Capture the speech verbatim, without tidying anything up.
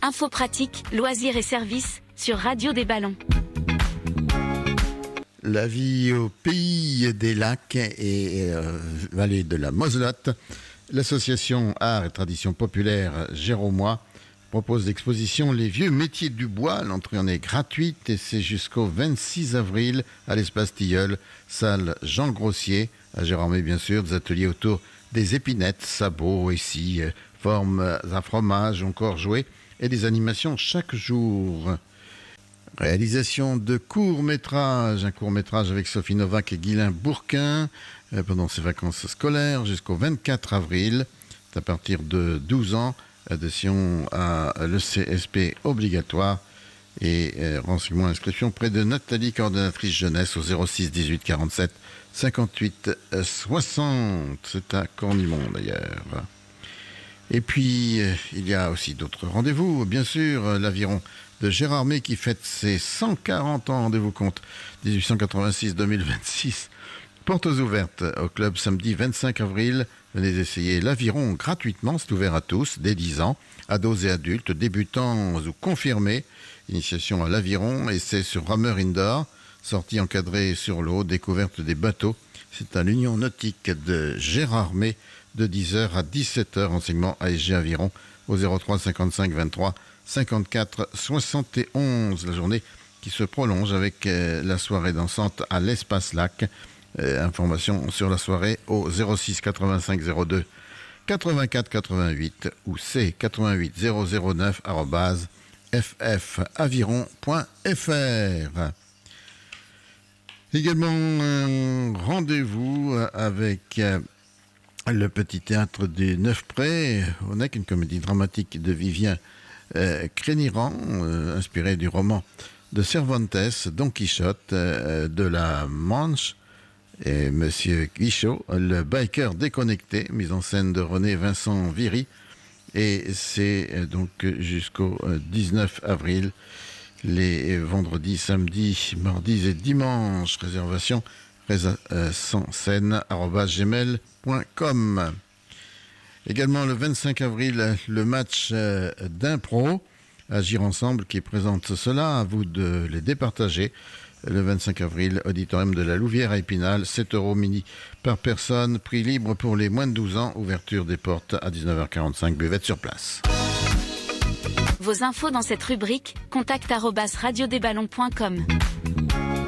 Infos pratiques, loisirs et services sur Radio des Ballons. La vie au pays des lacs et euh, vallée de la Moselotte, l'association Art et Tradition Populaire Géromois propose l'exposition Les Vieux Métiers du Bois. L'entrée en est gratuite et c'est jusqu'au vingt-six avril à l'espace Tilleul, salle Jean Grossier, à Gérardmer bien sûr, des ateliers autour des épinettes, sabots, essis, formes à fromage, encore jouets et des animations chaque jour. Réalisation de courts-métrages, un court-métrage avec Sophie Novak et Guylain Bourquin euh, pendant ses vacances scolaires jusqu'au vingt-quatre avril. C'est à partir de douze ans, adhésion à l'E C S P obligatoire et euh, renseignements inscription près de Nathalie, coordonnatrice jeunesse au zéro six dix-huit quarante-sept cinquante-huit soixante. C'est à Cornimont d'ailleurs. Et puis, euh, il y a aussi d'autres rendez-vous. Bien sûr, euh, l'Aviron de Gérardmer qui fête ses cent quarante ans, rendez-vous compte, dix-huit cent quatre-vingt-six deux mille vingt-six. Portes ouvertes au club samedi vingt-cinq avril. Venez essayer l'Aviron gratuitement, c'est ouvert à tous, dès dix ans, ados et adultes, débutants ou confirmés. Initiation à l'Aviron et c'est sur rameur indoor, sortie encadrée sur l'eau, découverte des bateaux. C'est à l'Union nautique de Gérardmer de dix heures à dix-sept heures. Renseignement A S G Aviron au zéro trois cinquante-cinq vingt-trois cinquante-quatre soixante et onze. La journée qui se prolonge avec euh, la soirée dansante à l'Espace Lac. Euh, information sur la soirée au zéro six quatre-vingt-cinq zéro deux quatre-vingt-quatre quatre-vingt-huit ou c quatre-vingt-huit zéro zéro neuf arobase f f aviron point f r. Également un rendez-vous avec euh, le petit théâtre du Neuf-Prés. On a qu'une comédie dramatique de Vivien euh, Créniran, euh, inspirée du roman de Cervantes, Don Quichotte euh, de la Manche. Et Monsieur Guichot, le biker déconnecté, mise en scène de René Vincent Viry. Et c'est donc jusqu'au dix-neuf avril, les vendredis, samedis, mardis et dimanches. Réservation sans scène arobase gmail point com. Également le vingt-cinq avril, le match d'impro Agir Ensemble qui présente cela. À vous de les départager. Le vingt-cinq avril, auditorium de la Louvière à Épinal, sept euros mini par personne, prix libre pour les moins de douze ans, ouverture des portes à dix-neuf heures quarante-cinq, buvette sur place. Vos infos dans cette rubrique, contact arobase radio des ballons point com.